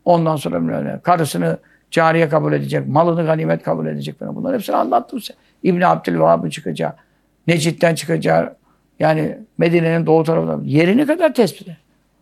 Ondan sonra böyle karısını cariye kabul edecek, malını ganimet kabul edecek falan. Bunların hepsini anlattım size. İbn-i Abdülvehhab'ın çıkacağı, Necid'den çıkacağı, yani Medine'nin doğu tarafından yerini kadar tespit eder.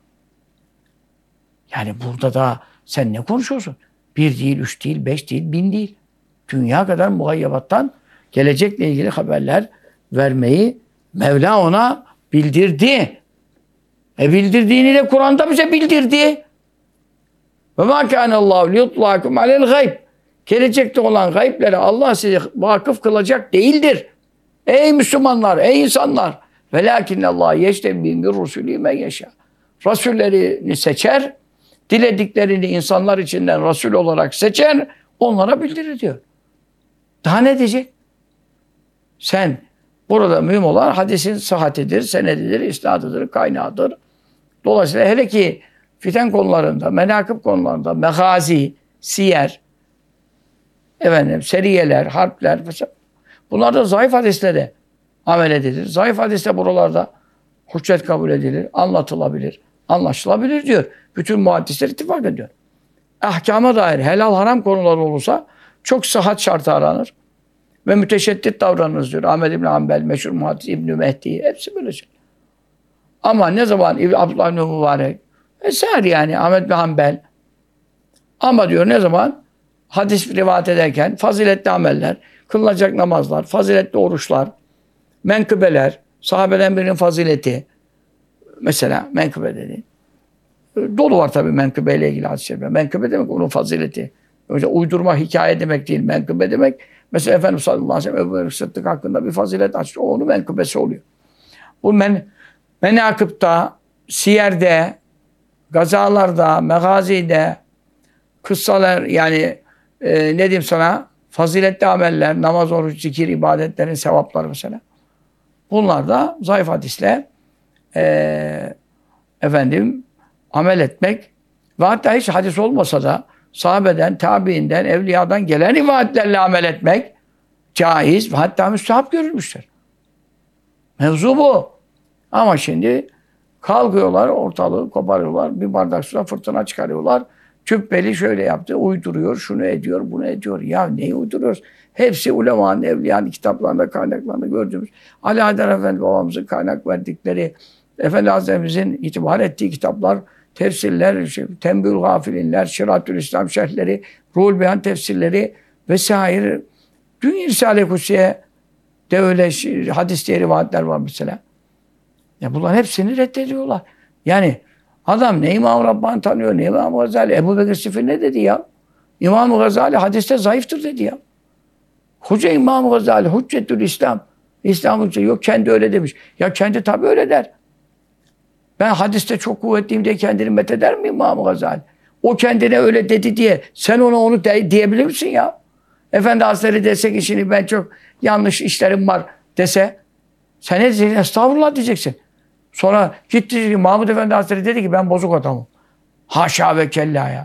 Yani burada da sen ne konuşuyorsun? 1 değil, 3 değil, 5 değil, 1000 değil. Dünya kadar mugayyabattan gelecekle ilgili haberler vermeyi Mevla ona bildirdi. Bildirdiğini de Kur'an'da bize bildirdi. Ve mâ kânallâhu liyutlâkum alel gayb. Gelecekte olan gayblere Allah sizi vakıf kılacak değildir. Ey Müslümanlar, ey insanlar. Velâkinnallâhu yeştebî min rusûlî men yeşâ. Rasullerini seçer, dilediklerini insanlar içinden Resul olarak seçer, onlara bildirir diyor. Daha ne diyecek? Sen burada mühim olan hadisin sıhhatidir, senedidir, isnadıdır, kaynağıdır. Dolayısıyla hele ki fiten konularında, menakıb konularında, megazi, siyer, seriyeler, harpler, bunlarda zayıf hadislere amel edilir. Zayıf hadiste buralarda hüccet kabul edilir, anlatılabilir, anlaşılabilir diyor. Bütün muhaddisler ittifak ediyor. Ahkama dair helal haram konuları olursa çok sıhhat şartı aranır. Ve müteşeddit davranırız diyor. Ahmed İbn Hanbel, meşhur muhaddis İbn-i Mehdi, hepsi böyle şey. Ama ne zaman Abdullah İbn Mübarek, vesaire yani Ahmed bin Hanbel. Ama diyor ne zaman hadis rivayet ederken faziletli ameller, kılınacak namazlar, faziletli oruçlar, menkıbeler, sahabeden birinin fazileti, mesela menkıbe dedi. Dolu var tabii menkıbeyle ilgili hadis-i şerifler. Menkıbe demek onun fazileti. Öyle uydurma, hikaye demek değil. Menkıbe demek, mesela Efendimiz sallallahu aleyhi ve sellem Ebu Bekir Sıddık hakkında bir fazilet açtı. O onun menkıbesi oluyor. Bu menakıpta, siyerde, gazalarda, megazide, kıssalar yani ne diyeyim sana, faziletli ameller, namaz, oruç, zikir, ibadetlerin sevapları mesela. Bunlar da zayıf hadisle amel etmek ve hatta hiç hadis olmasa da sahabeden, tabiinden, evliyadan gelen rivayetlerle amel etmek caiz ve hatta müstehap görülmüştür. Mevzu bu. Ama şimdi kalkıyorlar, ortalığı koparıyorlar, bir bardak suya fırtına çıkarıyorlar. Cübbeli şöyle yaptı, uyduruyor, şunu ediyor, bunu ediyor. Ya neyi uyduruyoruz? Hepsi ulemanın, evliyanın kitaplarında, kaynaklarında gördüğümüz. Ali Haydar Efendi babamızın kaynak verdikleri, Efendi Hazretlerimizin itibar ettiği kitaplar, tefsirler, Tembül Gafilinler, Şiratül İslam şerhleri, Ruhul Beyan tefsirleri vesaire. Dünya Risale-i Kutsiye de öyle hadis diye rivayetler var mesela. Ya bunların hepsini reddediyorlar. Yani adam ne İmam-ı Rabbani tanıyor, ne İmam-ı Gazali. Ebu Bekir Sıfır ne dedi ya? İmam-ı Gazali hadiste zayıftır dedi ya. Hoca İmam-ı Gazali, Hüccetül İslam. İslam hücceti yok, kendi öyle demiş. Ya kendi tabii öyle der. Ben hadiste çok kuvvetliyim diye kendini metheder mi İmam-ı Gazali? O kendine öyle dedi diye sen onu diyebilir misin ya? Efendi Hazretleri dese ki şimdi ben çok yanlış işlerim var dese sen ne diyeceksin? Estağfurullah diyeceksin. Sonra gitti Mahmud Efendi Hazretleri dedi ki ben bozuk adamım. Haşa ve kella ya.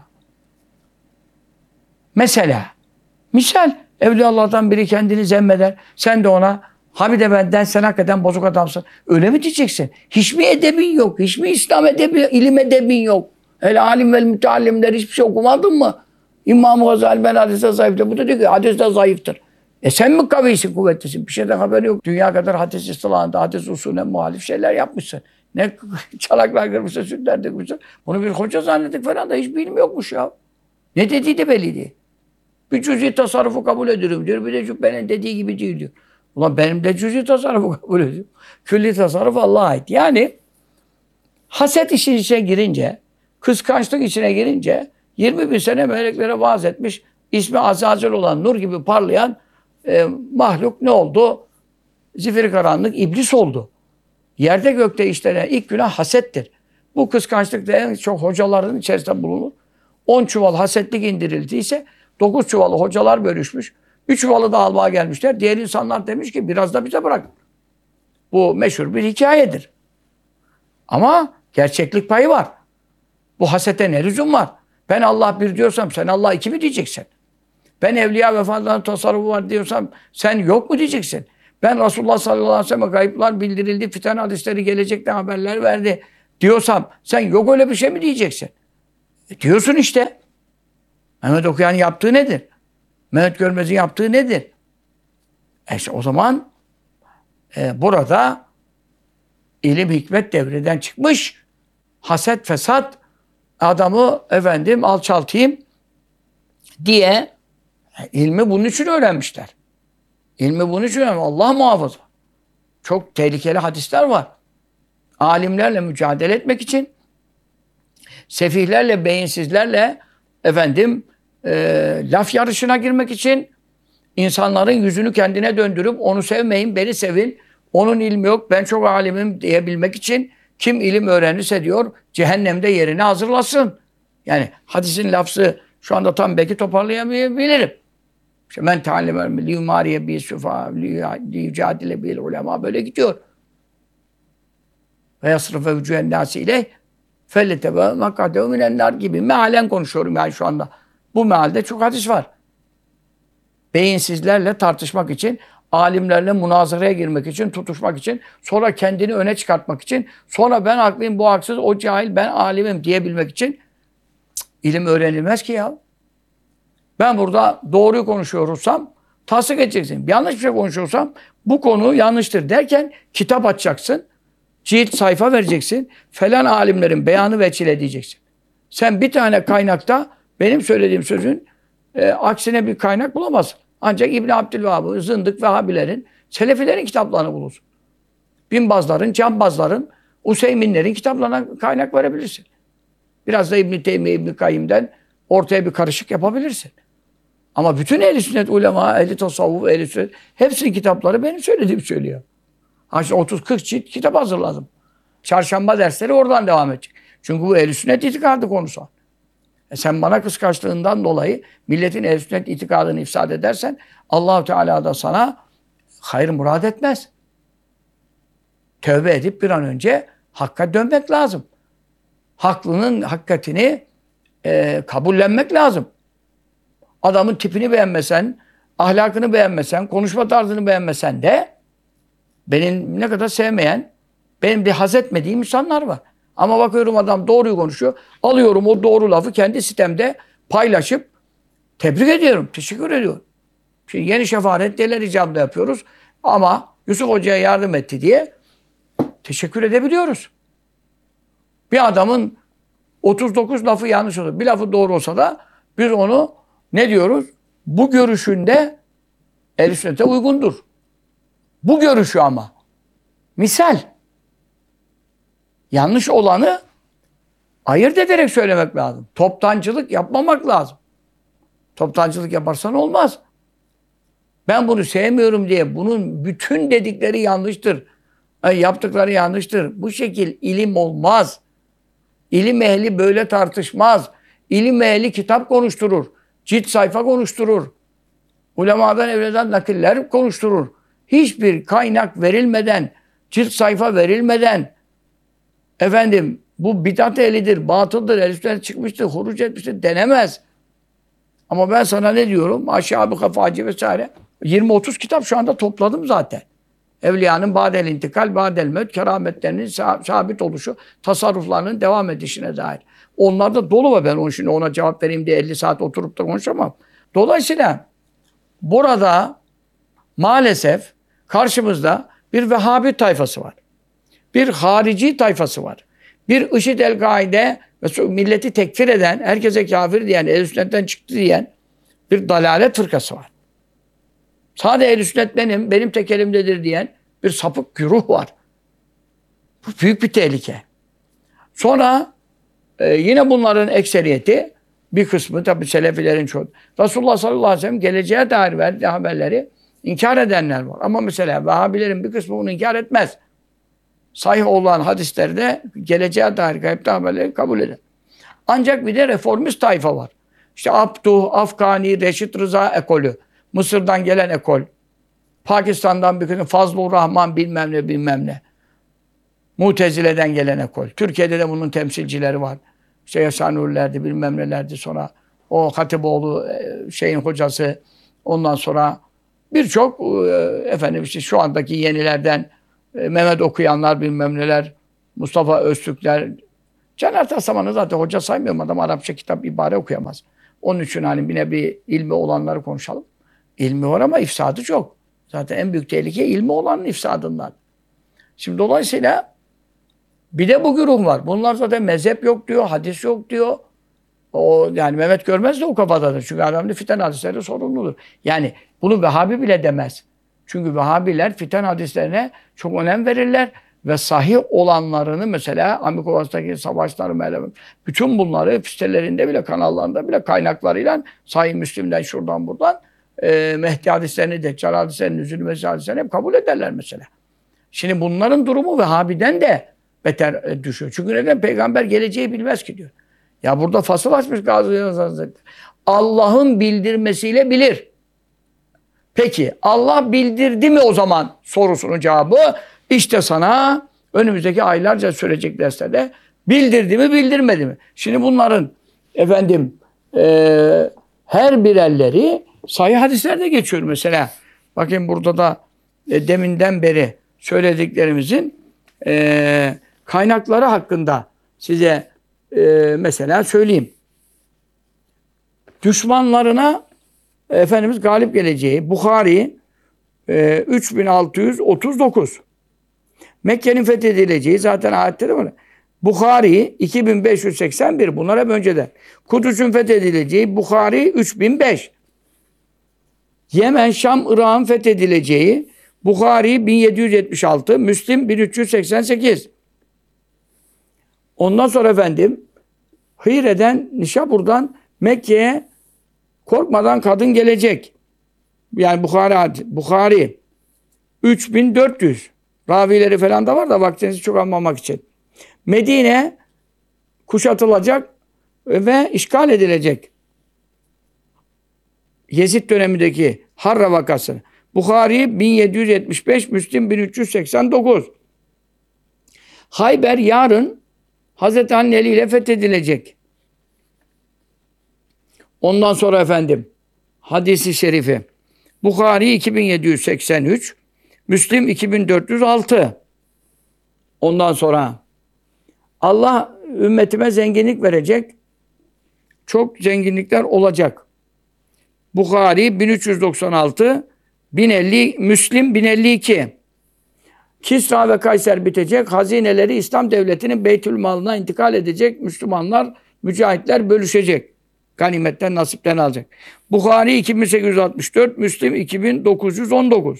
Mesela, misal Evliyaullah'tan biri kendini zemmeder. Sen de ona Hamide benden sen hakikaten bozuk adamsın. Öyle mi diyeceksin? Hiç mi edebin yok? Hiç mi İslam edebi, ilim edebin yok? El alim vel müteallimler hiçbir şey okumadın mı? İmam-ı Gazali ben hadiste zayıftır. Bu da diyor ki hadiste zayıftır. Sen mi kavisin, kuvvetlisin? Bir şeyden haberi yok. Dünya kadar hadis istilahında, hadis usulüne muhalif şeyler yapmışsın. Ne çalaklar kırmışsın, sütler dökmüşsün. Bunu bir hoca zannettik falan da hiç bilmi yokmuş ya. Ne dediği de belli değil. Bir cüz'i tasarrufu kabul ediyorum diyor. Bir de Cübbe'nin dediği gibi değil diyor. Ulan benim de cüz'i tasarrufu kabul ediyorum. Külli tasarruf Allah'a ait. Yani haset işin içine girince, kıskançlık içine girince 20 bin sene meleklere vaaz etmiş, ismi Azazil olan nur gibi parlayan mahluk ne oldu? Zifiri karanlık iblis oldu. Yerde gökte işlenen ilk günah hasettir. Bu kıskançlık da en çok hocaların içerisinde bulunur. 10 çuval hasetlik indirildiyse 9 çuvalı hocalar bölüşmüş. 3 çuvalı da almaya gelmişler. Diğer insanlar demiş ki biraz da bize bırak. Bu meşhur bir hikayedir. Ama gerçeklik payı var. Bu hasete ne lüzum var? Ben Allah bir diyorsam sen Allah iki mi diyeceksin? Ben evliya ve efendilerin tasarrufu var diyorsam sen yok mu diyeceksin? Ben Resulullah sallallahu aleyhi ve sellem gayıplar bildirildi, fiten hadisleri gelecekten haberler verdi diyorsam sen yok öyle bir şey mi diyeceksin? Diyorsun işte. Mehmet Okuyan'ın yaptığı nedir? Mehmet Görmez'in yaptığı nedir? İşte o zaman burada ilim hikmet devreden çıkmış. Haset, fesat, adamı alçaltayım diye ilmi bunun için öğrenmişler. İlmi bunun için öğrenmişler. Allah muhafaza. Çok tehlikeli hadisler var. Alimlerle mücadele etmek için, sefihlerle, beyinsizlerle laf yarışına girmek için, insanların yüzünü kendine döndürüp onu sevmeyin, beni sevin, onun ilmi yok, ben çok alimim diyebilmek için kim ilim öğrenirse diyor, cehennemde yerini hazırlasın. Yani hadisin lafzı şu anda tam belki toparlayamayabilirim. İşte men ta'alleme liyumariye bi sufa liyucadile bil ulema böyle gidiyor. Ve yasrıfe vücuhen nasiyle felletebe makadev minennar gibi mealen konuşuyorum yani şu anda. Bu mealde çok hadis var. Beyinsizlerle tartışmak için, alimlerle münazaraya girmek için, tutuşmak için, sonra kendini öne çıkartmak için, sonra ben haklıyım, bu haksız, o cahil, ben alimim diyebilmek için ilim öğrenilmez ki ya. Ben burada doğruyu konuşuyorsam tasdik edeceksin. Yanlış bir şey konuşuyorsam bu konu yanlıştır derken kitap açacaksın. Cilt sayfa vereceksin. Falan alimlerin beyanı veçile diyeceksin. Sen bir tane kaynakta benim söylediğim sözün aksine bir kaynak bulamazsın. Ancak İbn Abdülvahhab'ın, Zındık Vehhabilerin, Selefilerin kitaplarını bulursun. Binbazların, Cambazların, Useyminlerin kitaplarına kaynak verebilirsin. Biraz da İbn Teymiye, İbn Kayyim'den ortaya bir karışık yapabilirsin. Ama bütün ehl-i sünnet ulema, ehl-i tasavvuf, ehl-i sünnet hepsinin kitapları benim söylediğim söylüyor. İşte 30-40 cilt kitap hazırladım. Çarşamba dersleri oradan devam edecek. Çünkü bu ehl-i sünnet itikadı konusu. Sen bana kıskançlığından dolayı milletin ehl-i sünnet itikadını ifsad edersen Allah-u Teala da sana hayır murad etmez. Tövbe edip bir an önce hakka dönmek lazım. Haklının hakikatini kabullenmek lazım. Adamın tipini beğenmesen, ahlakını beğenmesen, konuşma tarzını beğenmesen de benim ne kadar sevmeyen, benim de haz etmediğim insanlar var. Ama bakıyorum adam doğruyu konuşuyor. Alıyorum o doğru lafı kendi sitemde paylaşıp tebrik ediyorum, teşekkür ediyorum. Şimdi Yeni Şafak reddiyeler icabında yapıyoruz. Ama Yusuf Hoca'ya yardım etti diye teşekkür edebiliyoruz. Bir adamın 39 lafı yanlış olsa, bir lafı doğru olsa da biz onu ne diyoruz? Bu görüşünde ehl-i sünnete uygundur. Bu görüşü ama. Misal. Yanlış olanı ayırt ederek söylemek lazım. Toptancılık yapmamak lazım. Toptancılık yaparsan olmaz. Ben bunu sevmiyorum diye bunun bütün dedikleri yanlıştır. Yaptıkları yanlıştır. Bu şekil ilim olmaz. İlim ehli böyle tartışmaz. İlim ehli kitap konuşturur. Cilt sayfa konuşturur. Ulemadan evleden nakiller konuşturur. Hiçbir kaynak verilmeden, cilt sayfa verilmeden bu bidat ehlidir, batıldır, ehl-i çıkmıştır, huruc etmiştir denemez. Ama ben sana ne diyorum? Aşağı-ı Kafacı vesaire. 20-30 kitap şu anda topladım zaten. Evliyanın ba'del intikal, ba'del mevt, kerametlerinin sabit oluşu, tasarruflarının devam edişine dair. Onlar da dolu var. Ben şimdi ona cevap vereyim diye 50 saat oturup da konuşamam. Dolayısıyla burada maalesef karşımızda bir Vehhabi tayfası var. Bir harici tayfası var. Bir IŞİD el-Kaide ve milleti tekfir eden, herkese kafir diyen, ehl-i sünnetten çıktı diyen bir dalalet fırkası var. Sadece ehl-i sünnet benim tek elimdedir diyen bir sapık güruh var. Bu büyük bir tehlike. Sonra yine bunların ekseriyeti, bir kısmı tabi Selefilerin çoğu. Resulullah sallallahu aleyhi ve sellem geleceğe dair verdiği haberleri inkar edenler var. Ama mesela Vehhabilerin bir kısmı bunu inkar etmez. Sahih olan hadislerde geleceğe dair gayipte haberleri kabul eder. Ancak bir de reformist tayfa var. İşte Abduh, Afgani, Reşit Rıza ekolü. Mısır'dan gelen ekol. Pakistan'dan bir kısım Fazlur Rahman bilmem ne. Mutezile'den gelen ekol. Türkiye'de de bunun temsilcileri var. İşte Yaşanurlerdi bilmem nelerdi sonra. O Hatipoğlu şeyin hocası. Ondan sonra birçok işte şu andaki yenilerden Mehmet Okuyanlar bilmem neler. Mustafa Öztürkler. Caner Taslaman'ı zaten hoca saymıyorum. Adam Arapça kitap ibare okuyamaz. Onun için hani yine bir ilmi olanları konuşalım. İlmi var ama ifsadı çok. Zaten en büyük tehlike ilmi olanın ifsadından. Şimdi dolayısıyla bir de bu güruh var. Bunlar zaten mezhep yok diyor, hadis yok diyor. O yani Mehmet Görmez de o kafadadır. Çünkü adam da fiten hadisleri sorumludur. Yani bunu Vehhabi bile demez. Çünkü Vehhabiler fiten hadislerine çok önem verirler ve sahih olanlarını mesela Amikovas'taki savaşları, bütün bunları sitelerinde bile, kanallarında bile kaynaklarıyla Sahih Müslim'den şuradan buradan Mehdi hadislerini, Deccal hadislerini, Nüzül Mesih hadislerini hep kabul ederler mesela. Şimdi bunların durumu Vehhabi'den de beter düşüyor. Çünkü neden? Peygamber geleceği bilmez ki diyor. Ya burada fasıl açmış Gazi Yunus Hazretleri. Allah'ın bildirmesiyle bilir. Peki Allah bildirdi mi o zaman sorusunun cevabı işte sana önümüzdeki aylarca sürecek derslerde bildirdi mi bildirmedi mi? Şimdi bunların efendim her birerleri sahih hadislerde geçiyor mesela. Bakın burada da deminden beri söylediklerimizin kaynakları hakkında size mesela söyleyeyim. Düşmanlarına Efendimiz galip geleceği Bukhari 3639. Mekke'nin fethedileceği zaten ayette de var. Bukhari 2581. Bunlar hep önceden. Kudüs'ün fethedileceği Bukhari 3005. Yemen, Şam, Irak'ın fethedileceği Bukhari 1776. Müslim 1388. Ondan sonra efendim Hire'den, Nişabur'dan Mekke'ye korkmadan kadın gelecek. Yani Bukhari 3400. Ravileri falan da var da vaktinizi çok almamak için. Medine kuşatılacak ve işgal edilecek. Yezid dönemindeki Harra vakası. Bukhari 1775, Müslim 1389. Hayber yarın Hazreti Ali ile fethedilecek. Ondan sonra efendim hadisi şerifi Bukhari 2783, Müslim 2406. Ondan sonra Allah ümmetime zenginlik verecek. Çok zenginlikler olacak. Bukhari 1396, 1050, Müslim 1052. Kisra ve Kayser bitecek. Hazineleri İslam devletinin Beytülmal'ına intikal edecek. Müslümanlar, mücahitler bölüşecek. Ganimetten, nasipten alacak. Bukhari 2864, Müslim 2919.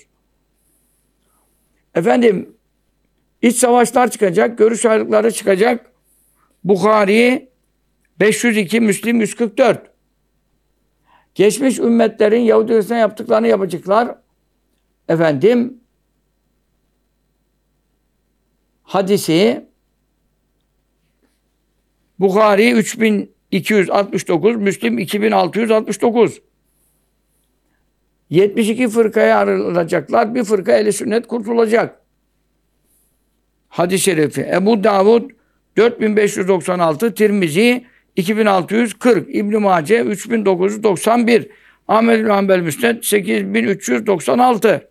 Efendim, iç savaşlar çıkacak, görüş ayrılıkları çıkacak. Bukhari 502, Müslim 144. Geçmiş ümmetlerin Yahudi Hristiyan yaptıklarını yapacaklar. Efendim, hadisi Bukhari 3269, Müslim 2669. 72 fırkaya ayrılacaklar. Bir fırka ehli sünnet kurtulacak. Hadis-i şerifi. Ebu Davud 4596, Tirmizi 2640, İbn-i Mace 3991, Ahmed bin Hanbel Müsned 8396.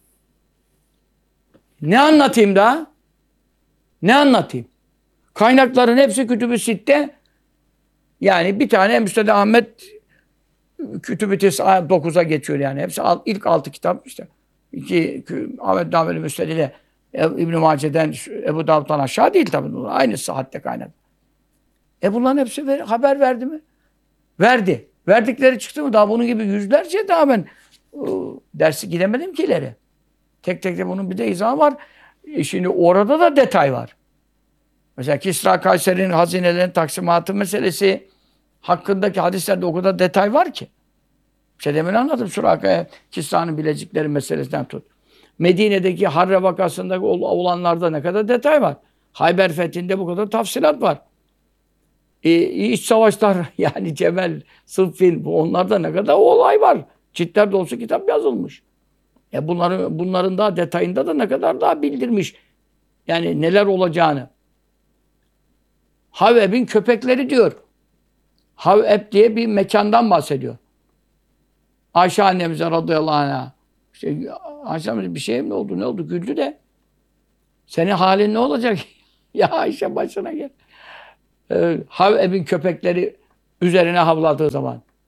Ne anlatayım daha? Ne anlatayım? Kaynakların hepsi Kütüb-i Sitte. Yani bir tane Müsned Ahmed Kütüb-i Tis'a 9'a geçiyor yani. Hepsi ilk 6 kitap işte. Ahmed bin Hanbel Müsned ile İbn-i Mace'den, Ebu Davud'dan aşağı değil tabii. Aynı sıhhatte kaynak. Bunların hepsi haber verdi mi? Verdi. Verdikleri çıktı mı? Daha bunun gibi yüzlerce daha ben dersi gidemedim ki ileri. Tek tek de bunun bir de izahı var. Şimdi orada da detay var. Mesela Kisra Kayser'in hazinelerin taksimatı meselesi hakkındaki hadislerde o kadar detay var ki. Demin anladım Suraka'ya Kisra'nın bilezikleri meselesinden tut. Medine'deki Harre vakasındaki olanlarda ne kadar detay var. Hayber fethinde bu kadar tafsilat var. İç savaşlar yani Cemel, Sıffin onlarda ne kadar olay var. Ciltler dolusu kitap yazılmış. Bunların daha detayında da ne kadar daha bildirmiş. Yani neler olacağını. Haveb'in köpekleri diyor. Haveb diye bir mekandan bahsediyor. Ayşe annemize radıyallahu anh'a. İşte Ayşe annemize bir şey mi oldu? Ne oldu? Güldü de. Senin halin ne olacak? Ya Ayşe başına gel. Haveb'in köpekleri üzerine havladığı zaman.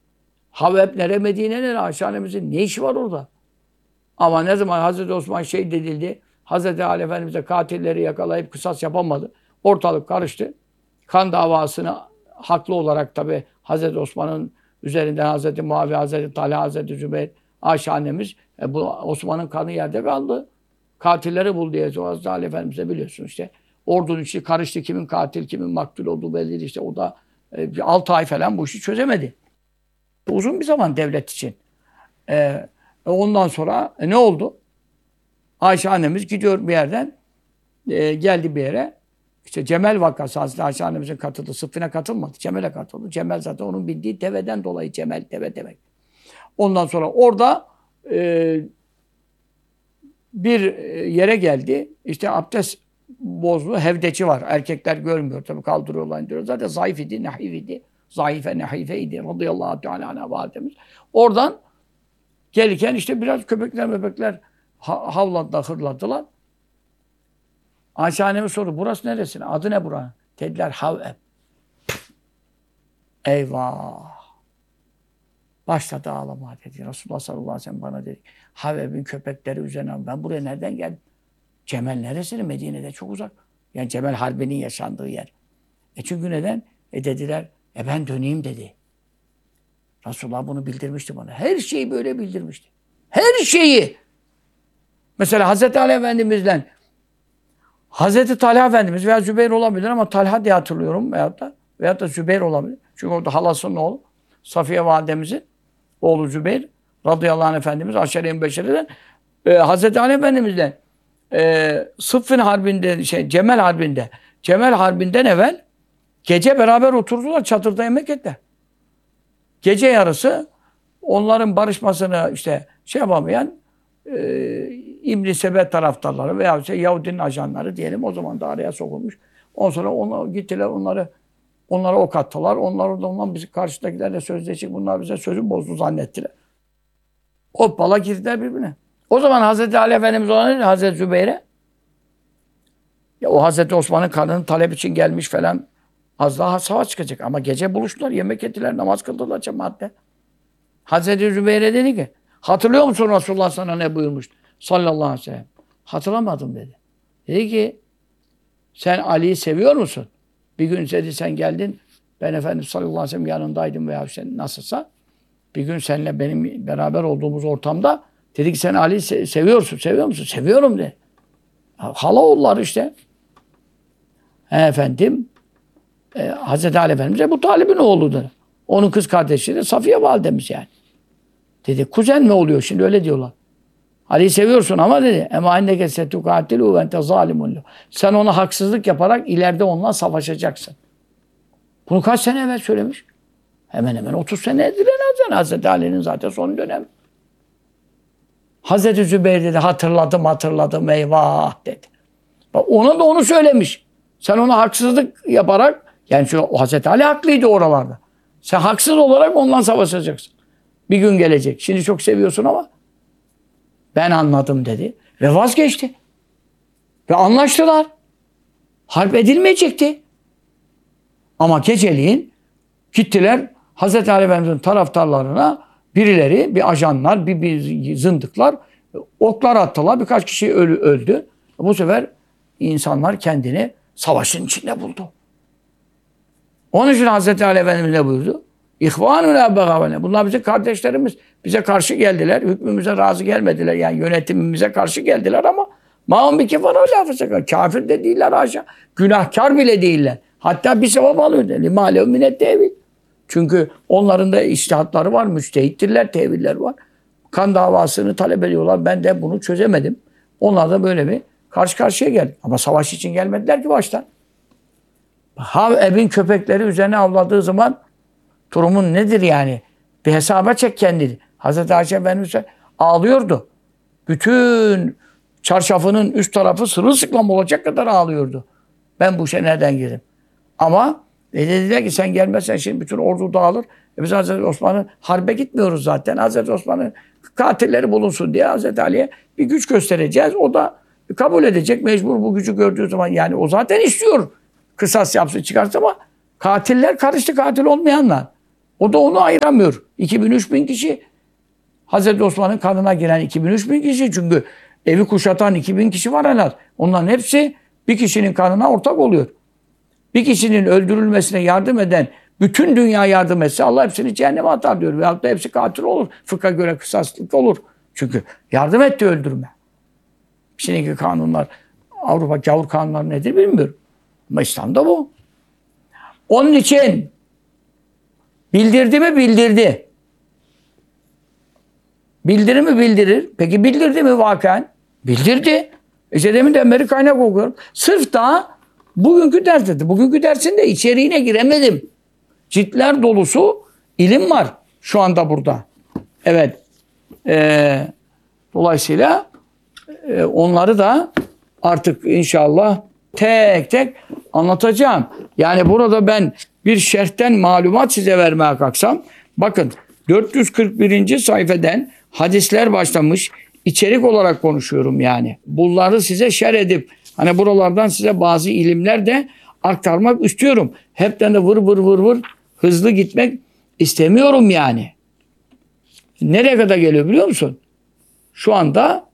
Haveb nere, Medine nere? Ayşe annemizin ne işi var orada? Ama ne zaman Hazreti Osman şehit edildi, Hazreti Ali Efendimiz'e katilleri yakalayıp kısas yapamadı. Ortalık karıştı. Kan davasını haklı olarak tabi Hazreti Osman'ın üzerinden Hazreti Muaviye, Hazreti Talha, Hazreti Zübeyir, Ayşe annemiz bu Osman'ın kanı yerde kaldı. Katilleri bul diye Hazreti Ali Efendimiz'e biliyorsun işte. Ordunun içi karıştı. Kimin katil, kimin maktul olduğu belli işte. O da 6 ay falan bu işi çözemedi. Uzun bir zaman devlet için. Ondan sonra ne oldu? Ayşe annemiz gidiyor bir yerden geldi bir yere. İşte Cemel vakası Hazreti Ayşe annemizin katıldı. Sıffine katılmadı. Cemel'e katıldı. Cemel zaten onun bildiği deveden dolayı Cemel deve demek. Ondan sonra orada bir yere geldi. İşte abdest bozdu. Hevdeci var. Erkekler görmüyor. Tabii kaldırıyorlar indiriyor. Zaten zayıf idi, nahif idi. Zayıfe, nahife idi. Radıyallahu teala anha validemiz. Oradan gelirken işte biraz köpekler havladılar, hırladılar. Ayşe annemiz sordu. Burası neresi? Adı ne buranın? Dediler Haveb. Eyvah. Başladı ağlamaya dedi. Resulullah sallallahu aleyhi ve sellem bana dedi. Haveb'in köpekleri üzerine ben buraya nereden geldim? Cemel neresi? Medine'de çok uzak. Yani Cemel Harbi'nin yaşandığı yer. Çünkü neden? Dediler ben döneyim dedi. Resulullah bunu bildirmişti bana. Her şeyi böyle bildirmişti. Her şeyi. Mesela Hazreti Ali Efendimiz'le Hazreti Talha Efendimiz veya Zübeyir olabilir ama Talha diye hatırlıyorum veyahut da Zübeyir olabilir. Çünkü orada halasının oğlu Safiye validemizin oğlu Zübeyir radıyallahu anh Efendimiz Aşere-i Beşere'den Hazreti Ali Efendimiz'le Sıffin Harbi'nde Cemel Harbi'nden evvel gece beraber oturdular çadırda yemek yediler. Gece yarısı onların barışmasını işte yapamayan İbn-i Sebe taraftarları veya Yahudinin ajanları diyelim o zaman da araya sokulmuş. Ondan sonra gittiler onlara ok attılar. Ondan bizi karşıdakilerle sözleşik bunlar bize sözü bozdu zannettiler. Hoppala girdiler birbirine. O zaman Hazreti Ali Efendimiz olan Hazreti Zübeyir'e o Hazreti Osman'ın kanının talep için gelmiş falan az daha savaş çıkacak. Ama gece buluştular, yemek yediler, namaz kıldılar cemaatle. Hazreti Zübeyir'e dedi ki hatırlıyor musun Resulullah sana ne buyurmuştu? Sallallahu aleyhi ve sellem. Hatırlamadım dedi. Dedi ki sen Ali'yi seviyor musun? Bir gün dedi sen geldin. Ben Efendimiz sallallahu aleyhi ve sellem yanındaydım veya sen nasılsa. Bir gün seninle benim beraber olduğumuz ortamda dedi ki sen Ali'yi seviyor musun? Seviyorum dedi. Hala oğulları işte. Efendim Hazreti Ali Efendimiz Ebu Talib'in oğludur. Onun kız kardeşi de Safiye validemiz yani. Dedi kuzen mi oluyor şimdi öyle diyorlar. Ali'yi seviyorsun ama dedi ema enneke setukatilu ve ente zalimun. Sen ona haksızlık yaparak ileride onunla savaşacaksın. Bunu kaç sene evvel söylemiş? Hemen hemen 30 senedir en az Hazreti Ali'nin zaten son dönemi. Hazreti Zübeyir dedi hatırladım eyvah dedi. Bak ona da onu söylemiş. Sen ona haksızlık yaparak yani o Hazreti Ali haklıydı oralarda. Sen haksız olarak onunla savaşacaksın. Bir gün gelecek. Şimdi çok seviyorsun ama ben anladım dedi. Ve vazgeçti. Ve anlaştılar. Harp edilmeyecekti. Ama geceliğin gittiler Hazreti Ali Efendimiz'in taraftarlarına birileri, bir ajanlar, bir zındıklar oklar attılar. Birkaç kişi öldü. Bu sefer insanlar kendini savaşın içinde buldu. Onun için Hazreti Ali Efendimiz ne buyurdu? İhvanuna begavene. Bunlar bizim kardeşlerimiz. Bize karşı geldiler. Hükmümüze razı gelmediler. Yani yönetimimize karşı geldiler ama ma'hum bi kefara lafı kafir de değiller haşa. Günahkar bile değiller. Hatta bir sevap alıyor. Lima lehu minet tevil. Çünkü onların da içtihatları var. Müçtehittirler, teviller var. Kan davasını talep ediyorlar. Ben de bunu çözemedim. Onlar da böyle bir karşı karşıya geldi. Ama savaş için gelmediler ki baştan. Haveb'in köpekleri üzerine avladığı zaman durumun nedir yani? Bir hesaba çek kendini. Hazreti Ayşe Efendimiz ağlıyordu. Bütün çarşafının üst tarafı sırılsıklam olacak kadar ağlıyordu. Ben bu işe nereden girdim? Ama dediler ki sen gelmezsen şimdi bütün ordu dağılır. Biz Hazreti Osman'ın harbe gitmiyoruz zaten. Hazreti Osman'ın katilleri bulunsun diye Hazreti Ali'ye bir güç göstereceğiz. O da kabul edecek. Mecbur bu gücü gördüğü zaman yani o zaten istiyor. Kısas yapsın çıkarsa ama katiller karıştı katil olmayanlar. O da onu ayıramıyor. 2000-3000 kişi. Hazreti Osman'ın kanına giren 2000-3000 kişi. Çünkü evi kuşatan 2000 kişi var en az. Onların hepsi bir kişinin kanına ortak oluyor. Bir kişinin öldürülmesine yardım eden bütün dünya yardım etse Allah hepsini cehenneme atar diyor. Veyahut da hepsi katil olur. Fıkha göre kısaslık olur. Çünkü yardım etti öldürme. Şimdiki kanunlar, Avrupa gavur kanunları nedir bilmiyorum. Ama İslam'da bu. Onun için bildirdi mi? Bildirdi. Bildirir mi? Bildirir. Peki bildirdi mi vakaen? Bildirdi. İşte deminden beri kaynak okuyorum. Sırf da bugünkü ders dedi. Bugünkü dersin de içeriğine giremedim. Ciltler dolusu ilim var şu anda burada. Evet. Dolayısıyla onları da artık inşallah tek tek anlatacağım. Yani burada ben bir şerhten malumat size vermeye kalksam, bakın 441. sayfeden hadisler başlamış, içerik olarak konuşuyorum yani. Bunları size şerh edip, hani buralardan size bazı ilimler de aktarmak istiyorum. Hepten de vır vır vır vır hızlı gitmek istemiyorum yani. Nereye kadar geliyor biliyor musun? Şu anda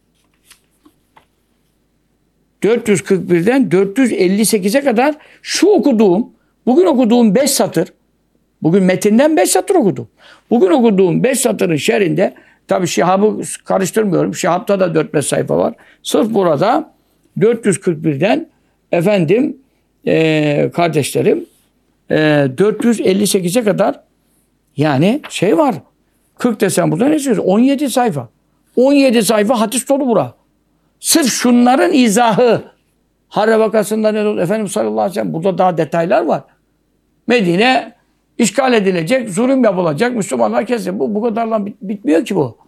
441'den 458'e kadar şu okuduğum, bugün okuduğum 5 satır, bugün metinden 5 satır okudum. Bugün okuduğum 5 satırın şerhinde, tabi Şihab'ı karıştırmıyorum. Şihab'ta da 4-5 sayfa var. Sırf burada 441'den efendim kardeşlerim 458'e kadar yani şey var. 40 desem burada ne söylüyorsun? 17 sayfa. 17 sayfa hadis dolu bura. Sırf şunların izahı. Harre vakasında ne oldu? Efendimiz sallallahu aleyhi ve sellem. Burada daha detaylar var. Medine işgal edilecek, zulüm yapılacak, Müslümanlar kesin. Bu kadarla bitmiyor ki bu.